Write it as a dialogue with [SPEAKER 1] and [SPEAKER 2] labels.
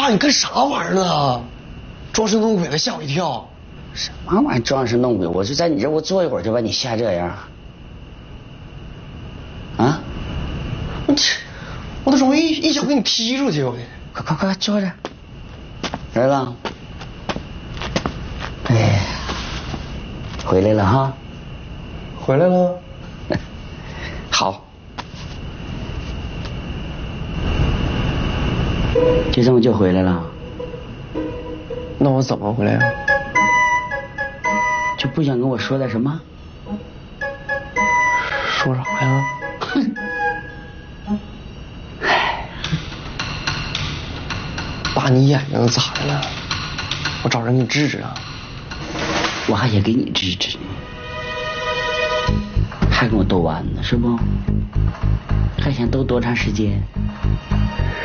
[SPEAKER 1] 爸，你干啥玩意儿呢？装神弄鬼的，吓我一跳。
[SPEAKER 2] 什么玩意儿装神弄鬼？我就在你这我坐一会儿就把你吓这样。啊？
[SPEAKER 1] 我都容易一脚给你踢出去，我
[SPEAKER 2] 快坐着。儿子，哎呀，回来了哈。
[SPEAKER 1] 回来了。
[SPEAKER 2] 好。就这么就回来了？
[SPEAKER 1] 那我怎么回来呀？
[SPEAKER 2] 就不想跟我说点什么？
[SPEAKER 1] 说啥呀？爸，你眼睛咋的了？我找人给你治治啊。
[SPEAKER 2] 我还想给你治治，还跟我斗完呢，是不？还想斗多长时间？